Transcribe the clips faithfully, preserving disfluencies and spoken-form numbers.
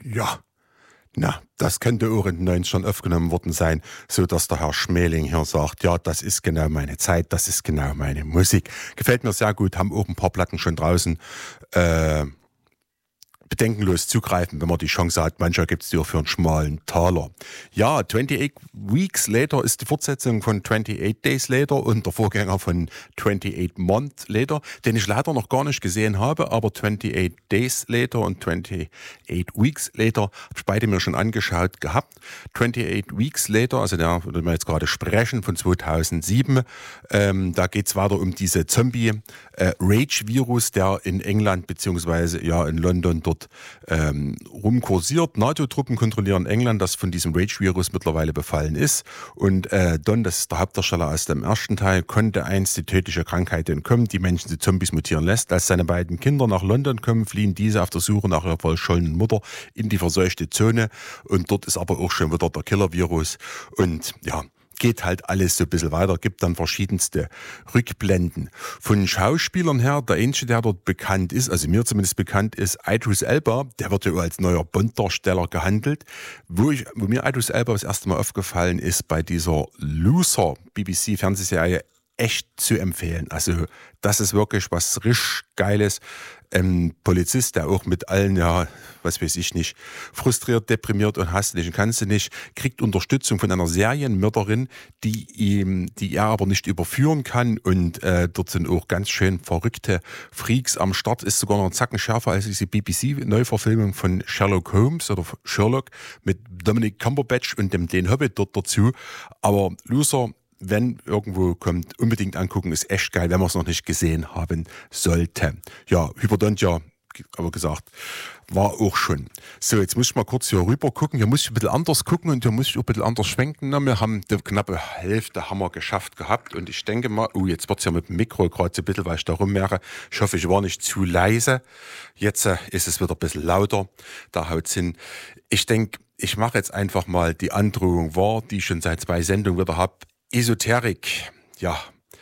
Ja, na, das könnte auch in den neunzigern aufgenommen worden sein, so dass der Herr Schmeling hier sagt, ja, das ist genau meine Zeit, das ist genau meine Musik. Gefällt mir sehr gut, haben auch ein paar Platten schon draußen. Äh, bedenkenlos zugreifen, wenn man die Chance hat. Manchmal gibt es die auch für einen schmalen Taler. Ja, twenty-eight Weeks Later ist die Fortsetzung von twenty-eight Days Later und der Vorgänger von twenty-eight Months Later, den ich leider noch gar nicht gesehen habe, aber twenty-eight Days Later und twenty-eight Weeks Later habe ich beide mir schon angeschaut gehabt. twenty-eight Weeks Later, also der, über den wir jetzt gerade sprechen, von zweitausendsieben, ähm, da geht es weiter um diese Zombie-Rage-Virus, der in England beziehungsweise ja in London dort ähm, rumkursiert. NATO-Truppen kontrollieren England, das von diesem Rage-Virus mittlerweile befallen ist. Und äh, Don, das ist der Hauptdarsteller aus dem ersten Teil, konnte einst die tödliche Krankheit entkommen, die Menschen zu Zombies mutieren lässt. Als seine beiden Kinder nach London kommen, fliehen diese auf der Suche nach ihrer verschollenen Mutter in die verseuchte Zone. Und dort ist aber auch schon wieder der Killer-Virus. Und ja, geht halt alles so ein bisschen weiter, gibt dann verschiedenste Rückblenden. Von Schauspielern her, der einzige, der dort bekannt ist, also mir zumindest bekannt ist, Idris Elba, der wird ja als neuer Bond-Darsteller gehandelt. Wo, ich, wo mir Idris Elba das erste Mal aufgefallen ist, bei dieser Loser B B C-Fernsehserie, echt zu empfehlen. Also das ist wirklich was richtig Geiles. Ein Polizist, der auch mit allen, ja, was weiß ich nicht, frustriert, deprimiert und hasst nicht und kannst du nicht, kriegt Unterstützung von einer Serienmörderin, die ihm, die er aber nicht überführen kann. Und äh, dort sind auch ganz schön verrückte Freaks am Start. Ist sogar noch ein Zacken schärfer als diese B B C-Neuverfilmung von Sherlock Holmes oder Sherlock mit Dominic Cumberbatch und dem den Hobbit dort dazu. Aber Loser, wenn irgendwo kommt, unbedingt angucken, ist echt geil, wenn man es noch nicht gesehen haben sollte. Ja, Hyperdontia, aber gesagt, war auch schon. So, jetzt muss ich mal kurz hier rüber gucken. Hier muss ich ein bisschen anders gucken und hier muss ich auch ein bisschen anders schwenken. Wir haben die knappe Hälfte haben wir geschafft gehabt und ich denke mal, oh, jetzt wird es ja mit dem Mikro gerade so ein bisschen, weil ich da rummeere. Ich hoffe, ich war nicht zu leise. Jetzt äh, ist es wieder ein bisschen lauter. Da haut's hin. Ich denke, ich mache jetzt einfach mal die Androhung wahr, die ich schon seit zwei Sendungen wieder habe. Esoterik, ja,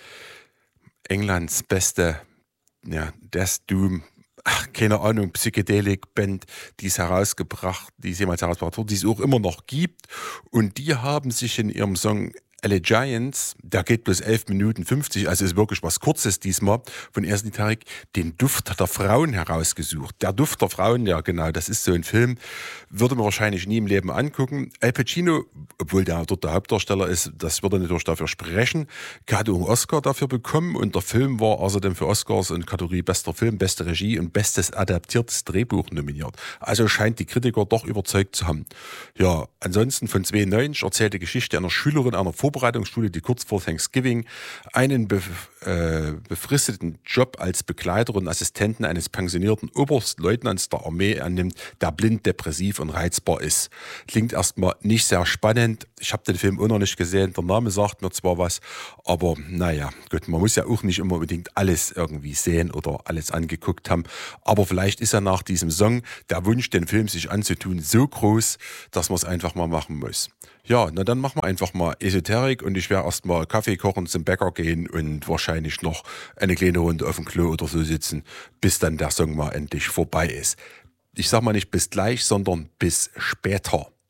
Englands beste, ja, Death Doom, ach, keine Ahnung, Psychedelik-Band, die es herausgebracht, die es jemals herausgebracht hat, die es auch immer noch gibt. Und die haben sich in ihrem Song Allegiance, der geht bloß elf Minuten fünfzig, also ist wirklich was Kurzes diesmal, von Esoterik, den Duft der Frauen herausgesucht. Der Duft der Frauen, ja genau, das ist so ein Film, würde man wahrscheinlich nie im Leben angucken. Al Pacino, obwohl der dort der Hauptdarsteller ist, das würde natürlich dafür sprechen, hat auch einen Oscar dafür bekommen und der Film war außerdem für Oscars in Kategorie bester Film, beste Regie und bestes adaptiertes Drehbuch nominiert. Also scheint die Kritiker doch überzeugt zu haben. Ja, ansonsten von zweiundneunzig erzählt die Geschichte einer Schülerin einer Vorbereitungsschule, die kurz vor Thanksgiving einen bef- äh, befristeten Job als Begleiterin und Assistentin eines pensionierten Oberstleutnants der Armee annimmt, der blind, depressiv und reizbar ist. Klingt erstmal nicht sehr spannend. Ich habe den Film auch noch nicht gesehen. Der Name sagt mir zwar was, aber naja, gut, man muss ja auch nicht immer unbedingt alles irgendwie sehen oder alles angeguckt haben. Aber vielleicht ist ja nach diesem Song der Wunsch, den Film sich anzutun, so groß, dass man es einfach mal machen muss. Ja, na dann machen wir einfach mal Esoterik und ich werde erstmal Kaffee kochen, zum Bäcker gehen und wahrscheinlich noch eine kleine Runde auf dem Klo oder so sitzen, bis dann der Song mal endlich vorbei ist. Ich sag mal nicht bis gleich, sondern bis später.